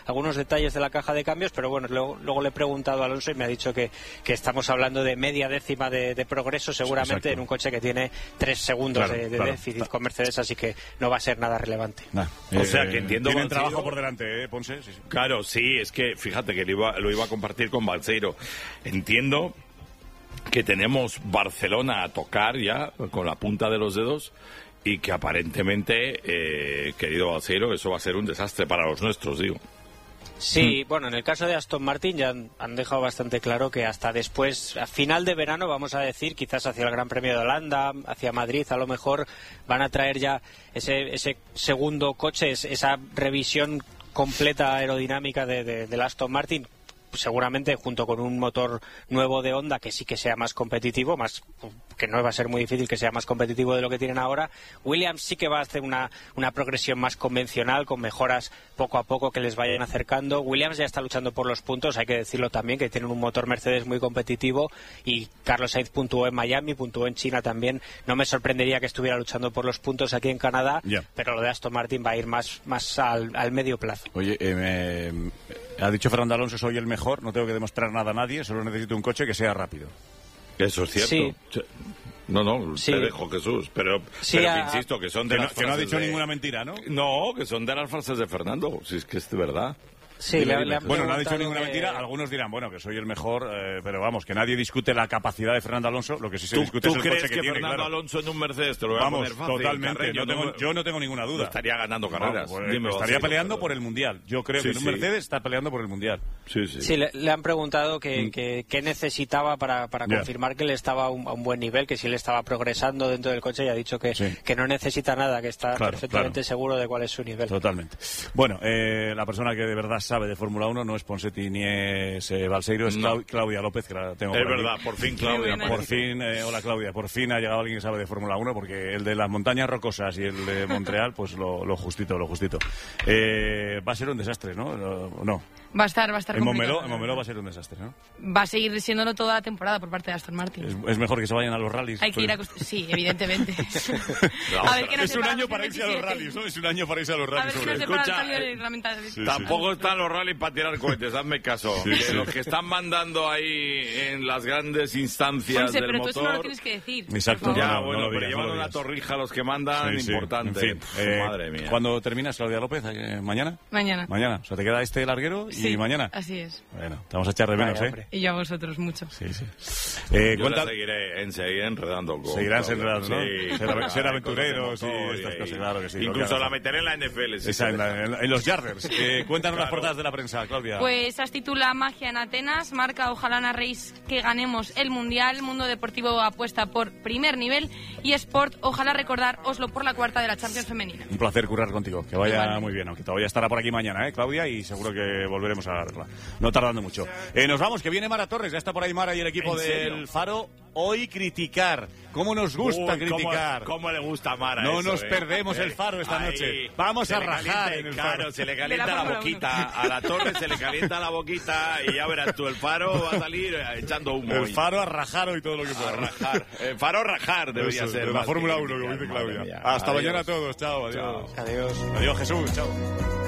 algunos detalles de la caja de cambios, pero bueno, luego le he preguntado a Alonso y me ha dicho que estamos hablando de media décima de progreso seguramente. Exacto. En un coche que tiene 3 segundos de déficit con Mercedes, así que no va a ser nada relevante. O sea, que entiendo... Tienen trabajo por delante, Ponce. Sí. Claro, sí, es que fíjate que lo iba a compartir con Balseiro. Entiendo que tenemos Barcelona a tocar ya con la punta de los dedos y que aparentemente, querido Balseiro, eso va a ser un desastre para los nuestros, digo. Sí, bueno, en el caso de Aston Martin ya han dejado bastante claro que hasta después, a final de verano, vamos a decir, quizás hacia el Gran Premio de Holanda, hacia Madrid, a lo mejor van a traer ya ese segundo coche, esa revisión completa aerodinámica del Aston Martin, seguramente junto con un motor nuevo de Honda que sí que sea más competitivo, que no va a ser muy difícil que sea más competitivo de lo que tienen ahora. Williams sí que va a hacer una progresión más convencional, con mejoras poco a poco que les vayan acercando. Williams ya está luchando por los puntos, hay que decirlo también, que tienen un motor Mercedes muy competitivo, y Carlos Sainz puntuó en Miami, puntuó en China también. No me sorprendería que estuviera luchando por los puntos aquí en Canadá, pero lo de Aston Martin va a ir más al medio plazo. Oye, ha dicho Fernando Alonso, soy el mejor, no tengo que demostrar nada a nadie, solo necesito un coche que sea rápido. Eso es cierto. Sí. No, te dejo, Jesús, pero insisto, que son de las frases que no ha dicho ninguna mentira, ¿no? No, que son de las frases de Fernando, si es que es de verdad. Sí, bueno, no ha dicho ninguna mentira. Algunos dirán, bueno, que soy el mejor, pero vamos, que nadie discute la capacidad de Fernando Alonso. Lo que sí se discute es el coche que tiene. ¿Tú crees que Fernando Alonso en un Mercedes te lo va a poner fácil? Totalmente. Yo no tengo ninguna duda. Estaría ganando carreras. Estaría peleando por el Mundial. Yo creo que en un Mercedes está peleando por el Mundial. Sí, le han preguntado qué necesitaba para confirmar que él estaba a un buen nivel, que si él estaba progresando dentro del coche, y ha dicho que no necesita nada, que está perfectamente seguro de cuál es su nivel. Totalmente. Bueno, la persona que de verdad sabe de Fórmula 1 no es Ponsetti ni es Balseiro, es Claudia López, que la tengo por aquí. Es verdad, por fin Claudia. Por fin, hola Claudia, por fin ha llegado alguien que sabe de Fórmula 1, porque el de las montañas rocosas y el de Montreal, pues lo justito. Va a ser un desastre, ¿no? No. Va a estar complicado. En Montmeló va a ser un desastre, ¿no? Va a seguir siéndolo toda la temporada por parte de Aston Martin. Es mejor que se vayan a los rallies. Hay que ir sí, evidentemente. A ver, es un año para irse a los rallies, ¿no? Es un año para irse a los rallies. A ver si nos separa el cambio de tampoco están los rallies para tirar cohetes, hazme caso. Los que están mandando ahí en las grandes instancias del pero motor... Pero tú eso no lo tienes que decir. Exacto. Ya, pero llevan una torrija los que mandan, importante. En fin, madre mía. ¿Cuándo terminas, Claudia López? ¿Mañana? Mañana. O sea, te queda este larguero y mañana. Así es. Bueno, te vamos a echar de menos, ¿eh? Y yo a vosotros mucho. Sí. Yo la seguiré enredando. Seguirás enredando, ¿no? Ser aventureros y estas cosas, claro que sí. Incluso la meteré en la NFL. En los Yarders. Cuéntanos las portadas de la prensa, Claudia. Pues se titula Magia en Atenas, marca ojalá narréis que ganemos el Mundial, Mundo Deportivo apuesta por primer nivel, y Sport, ojalá recordar Oslo por la cuarta de la Champions femenina. Un placer currar contigo, que vaya muy bien, aunque todavía estará por aquí mañana, Claudia, y seguro que volveremos a verla. No tardando mucho. Nos vamos, que viene Mara Torres, ya está por ahí Mara y el equipo del Faro. Hoy criticar. ¿Cómo nos gusta criticar? ¿Cómo le gusta a Mara No nos perdemos el Faro esta noche. Vamos a rajar en el Faro. Claro, se le calienta la boquita. A la Torre se le calienta la boquita y ya verás tú, el Faro va a salir echando humo. El Faro a rajar hoy todo lo que pueda. A rajar. El Faro a rajar debería ser. De la Fórmula 1, como dice Claudia. Hasta mañana a todos. Chao, adiós. Adiós. Adiós, Jesús. Chao.